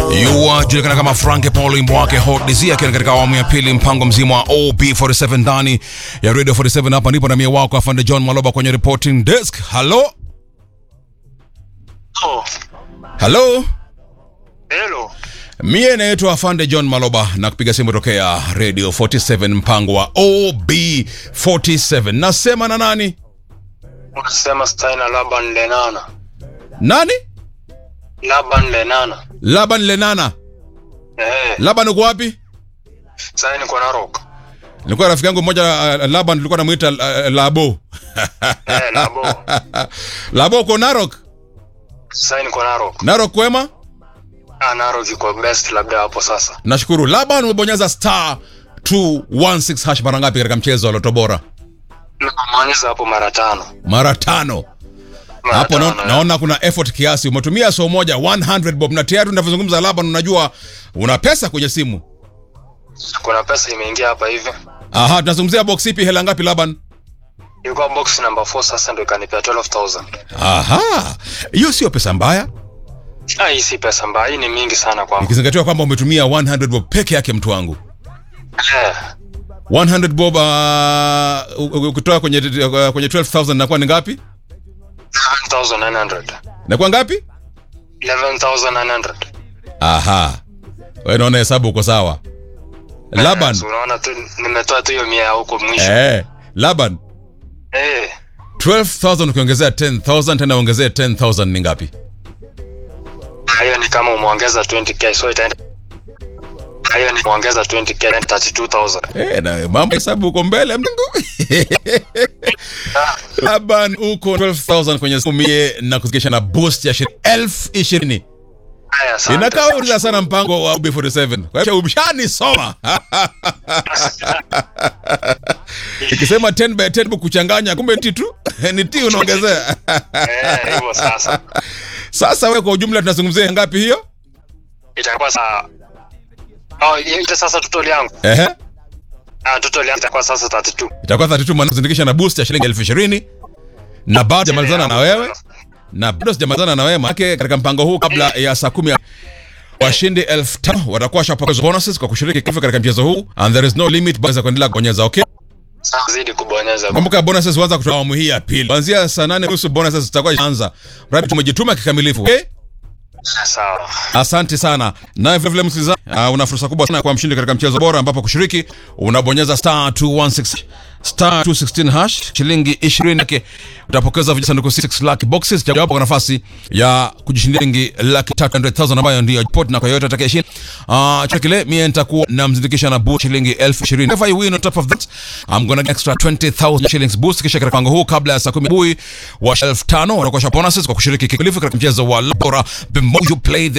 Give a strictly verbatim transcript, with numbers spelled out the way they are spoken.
Julikana kama Frank Paul wimbo wake Hot Dizzy akiwa katika awamu ya pili mpango mzima wa O B arobaini na saba ndani ya Radio arobaini na saba. Hapa ndipo na mie wako afande John Maloba kwenye reporting desk. Hello. Oh. Hello. Hello. Mie naitwa afande John Maloba na kupiga simu tokea Radio arobaini na saba mpango wa O B arobaini na saba. Nasema na nani? Unasema Steiner Laban Lenana. Nani? Laban Lenana. Laban Lenana. Eh. Laban uko wapi? Sasa niko Narok. Nilikuwa rafiki yangu mmoja uh, Laban nilikuwa namuita uh, Labo. Eh, Labo. Labo uko Narok? Sasa niko Narok. Narok kwema? Ah, Narok iko best labda hapo sasa. Nashukuru. Laban umebonyeza star two one six hash mara ngapi katika mchezo wa Loto Bora? Nimemaliza hapo mara tano. Mara tano. Mara Hapo tano, na, naona kuna effort kiasi. Umetumia so moja one hundred bob na tayari tunavyozungumza Laban unajua una pesa kwenye simu. Kuna pesa imeingia hapa hivi. Aha, tunazungumzia box ipi, hela ngapi Laban? Yuko box number four sasa ndio kanipea twelve thousand. Aha. Hiyo sio pesa mbaya. Ah, hii si pesa mbaya, hii ni mingi sana kwangu. Ikizingatiwa kwamba umetumia one hundred bob peke yake mtu wangu. Eh. one hundred bob uh, kutoka kwenye uh, kwenye twelve thousand inakuwa ni ngapi? eleven thousand nine hundred. Inakuwa ngapi? eleven thousand nine hundred. Aha. Wewe unaona hesabu uko sawa. Laban. Eh, unaona tu nimetoa tu hiyo mia huko mwisho. Eh, Laban. Eh. twelve thousand ukiongezea ten thousand tena ongezea ten thousand ni ngapi? Hayo ni kama umeongeza twenty k so itaenda. Hayo ni kuongeza twenty k thirty-two thousand. Eh, na mambo hesabu uko mbele mngu. Laban uko twelve thousand kwenye kumie na kusikisha na boost ya shilingi elfu ishirini. Haya sana. Inakaa urida sana mpango wa O B arobaini na saba. Kwa hiyo ubishani soma. Ikisema ten by ten kuchanganya kumbe ni tu ni ti unaongezea. Eh, hivyo sasa. Sasa wewe kwa ujumla tunazungumzia ngapi hiyo? Itakuwa saa. Oh, ile sasa tutorial yangu. Ehe. Ah, tutorial yangu itakuwa sasa thirty-two. Itakuwa thirty-two maana kuzindikisha na boost ya shilingi elfu ishirini. Na bado jamalizana na wewe. Na bado sijamalizana na wewe maana katika mpango huu kabla ya saa kumi washindi elfu tano watakuwa shapokezwa bonuses kwa kushiriki kifu katika mchezo huu and there is no limit basi kuendelea kubonyeza. Okay? Zidi kubonyeza. Kumbuka bonuses huanza kutoka awamu hii ya pili. Kuanzia saa nane nusu bonuses zitakuwa zinaanza. Mradi tumejituma kikamilifu. Okay? Sawa. Asante sana. Na vile vile msikilizaji, uh, una fursa kubwa sana kwa mshindi katika mchezo bora ambapo kushiriki unabonyeza star two one six star two one six hash shilingi ishirini yake utapokeza vijisanduku six lucky boxes cha jawapo kwa nafasi ya kujishindia shilingi laki tatu hundred thousand ambayo ndio jackpot na kwa yote atakayeshinda ah uh, chakile mimi nitakuwa namzindikisha na boost shilingi elfu ishirini. If I win on top of that I'm going to get extra twenty thousand shillings boost kisha katika mpango huu kabla ya saa kumi bui wa elfu tano wanakuwa bonuses kwa kushiriki kikamilifu katika mchezo wa Loto Bora. The more you play the